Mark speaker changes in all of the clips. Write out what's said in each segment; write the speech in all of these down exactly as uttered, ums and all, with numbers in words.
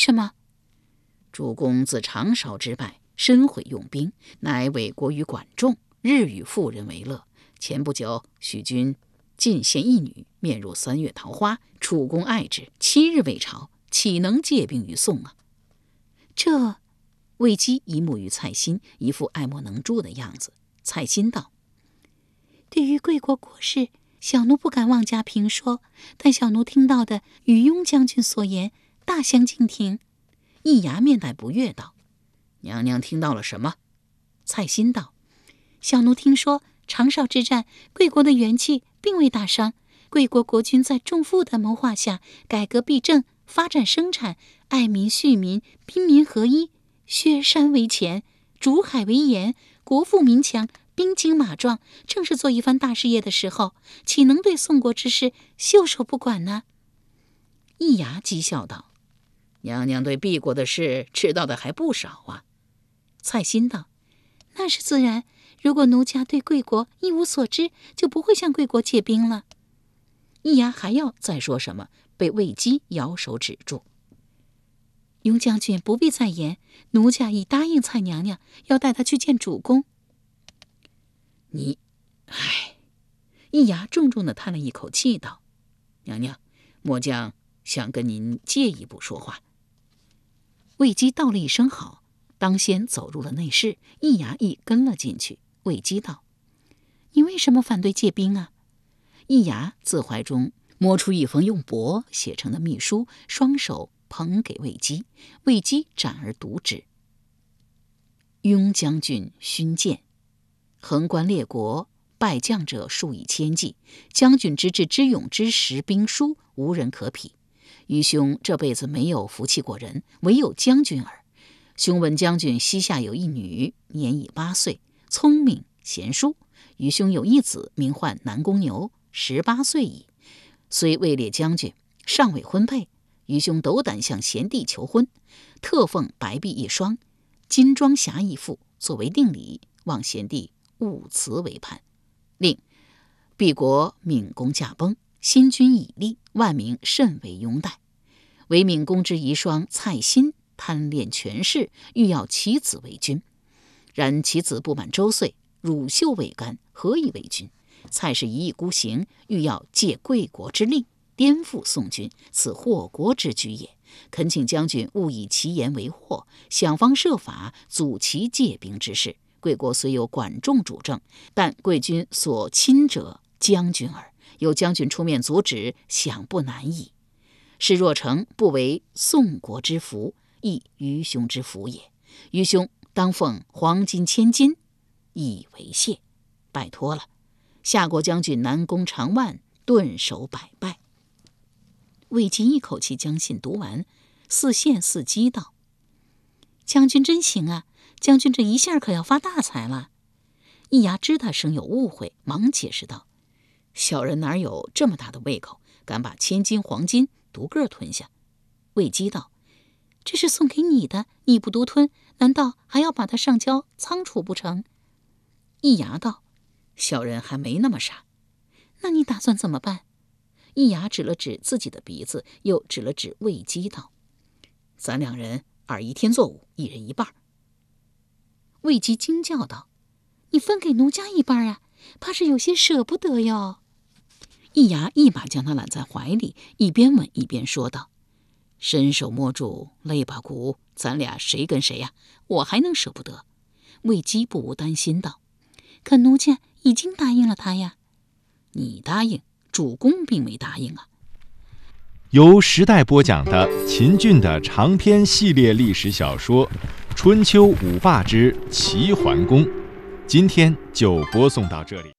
Speaker 1: 什么？
Speaker 2: 主公自长勺之败，深悔用兵，乃委国于管仲，日与妇人为乐。前不久，许君进献一女，面如三月桃花，楚公爱之，七日未朝，岂能借兵于宋啊？
Speaker 1: 这
Speaker 2: 魏姬一目于蔡新，一副爱莫能助的样子。蔡新道：
Speaker 1: 对于贵国国事，小奴不敢妄加评说，但小奴听到的与雍将军所言大相径庭。
Speaker 2: 易牙面带不悦道：娘娘听到了什么？
Speaker 1: 蔡新道：小奴听说长勺之战，贵国的元气并未大伤，贵国国君在仲父的谋划下，改革弊政，发展生产，爱民恤民，兵民合一，削山为钳，逐海为盐，国富民强，兵精马壮，正是做一番大事业的时候，岂能对宋国之事袖手不管呢？
Speaker 2: 易牙讥笑道：娘娘对敝国的事知道的还不少啊。
Speaker 1: 蔡新道：那是自然，如果奴家对贵国一无所知，就不会向贵国借兵了。
Speaker 2: 易牙还要再说什么，被魏姬摇手止住。
Speaker 1: 雍将军不必再言，奴家已答应蔡娘娘，要带她去见主公。
Speaker 2: 你，唉，易牙重重地叹了一口气道：娘娘，末将想跟您借一步说话。魏姬道了一声好，当先走入了内室，易牙亦跟了进去。魏姬道：
Speaker 1: 你为什么反对借兵啊？
Speaker 2: 易牙自怀中摸出一封用帛写成的密书，双手捧给魏姬。魏姬展而读之：雍将军勋鉴，横观列国，败将者数以千计，将军之智之勇之识兵书，无人可匹。余兄这辈子没有服气过人，唯有将军耳。兄闻将军膝下有一女，年已八岁，聪明贤淑。余兄有一子，名唤南宫牛，十八岁矣。虽位列将军，尚未婚配。余兄斗胆向贤弟求婚，特奉白璧一双，金装匣一副，作为定礼，望贤弟勿辞为盼。另敝国闵公驾崩，新君已立，万民甚为拥戴。唯闵公之遗孀蔡新贪恋权势，欲要其子为君，然其子不满周岁，乳臭未干，何以为君？蔡氏一意孤行，欲要借贵国之力颠覆宋军，此祸国之举也。恳请将军勿以其言为祸，想方设法阻其借兵之事。贵国虽有管仲主政，但贵军所亲者将军耳，有将军出面阻止，想不难矣。事若成，不为宋国之福，亦余兄之福也。余兄当奉黄金千金以为谢，拜托了。夏国将军南宫长万顿首百拜。魏姬一口气将信读完，似羡似讥道：将军真行啊，将军这一下可要发大财了。易牙知他生有误会，忙解释道：小人哪有这么大的胃口，敢把千金黄金独个吞下？魏姬道：这是送给你的，你不独吞，难道还要把它上交仓储不成？易牙道：小人还没那么傻。那你打算怎么办？易牙指了指自己的鼻子，又指了指魏姬道：咱两人二一天作五，一人一半。魏姬惊叫道：你分给奴家一半啊，怕是有些舍不得哟。易牙一把将他揽在怀里，一边吻一边说道：伸手摸住肋巴骨，咱俩谁跟谁呀、啊？我还能舍不得？魏姬不无担心道：可奴家已经答应了他呀。你答应，主公并没答应啊。
Speaker 3: 由时代播讲的秦俊的长篇系列历史小说《春秋五霸之齐桓公》，今天就播送到这里。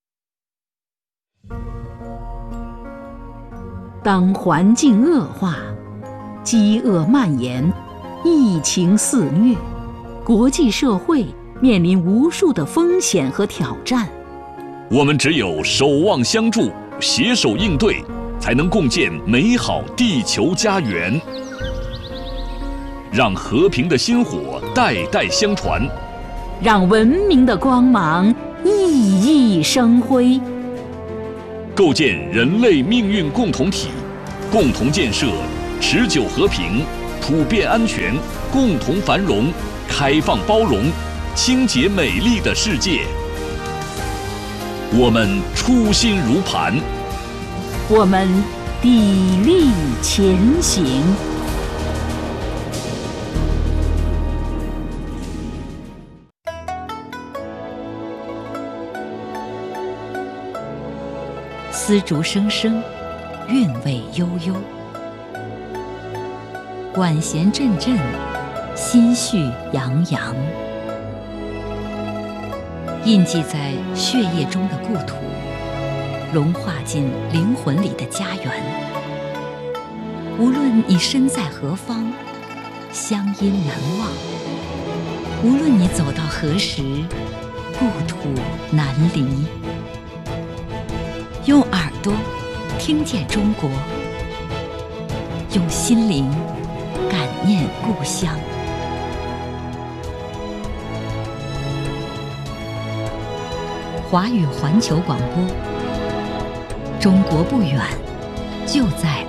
Speaker 2: 当环境恶化，饥饿蔓延，疫情肆虐，国际社会面临无数的风险和挑战。
Speaker 4: 我们只有守望相助，携手应对，才能共建美好地球家园，让和平的薪火代代相传，
Speaker 2: 让文明的光芒熠熠生辉，
Speaker 4: 构建人类命运共同体，共同建设持久和平、 普遍安全，共同繁荣，开放包容，清洁美丽的世界。我们初心如磐，
Speaker 2: 我们砥砺前行。丝竹声声，韵味悠悠，管弦阵阵，心绪洋洋。印记在血液中的故土，融化进灵魂里的家园。无论你身在何方，乡音难忘；无论你走到何时，故土难离。用耳朵听见中国，用心灵感念故乡。华语环球广播，中国不远，就在